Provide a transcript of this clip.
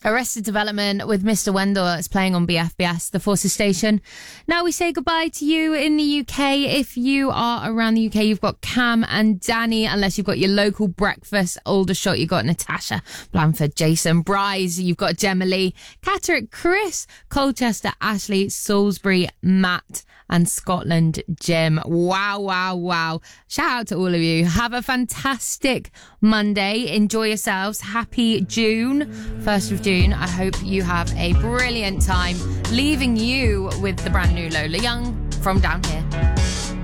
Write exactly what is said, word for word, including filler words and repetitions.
Arrested Development with Mister Wendell. It's playing on B F B S, the Forces station. Now we say goodbye to you in the U K. If you are around the U K, you've got Cam and Danny, unless you've got your local breakfast. Aldershot, you've got Natasha, Blandford, Jason, Bryce, you've got Gemma Lee, Catterick, Chris, Colchester, Ashley, Salisbury, Matt, and Scotland, Jim. Wow, wow, wow. Shout out to all of you. Have a fantastic Monday. Enjoy yourselves. Happy June, first of June. I hope you have a brilliant time. Leaving you with the brand new Lola Young from Down Here.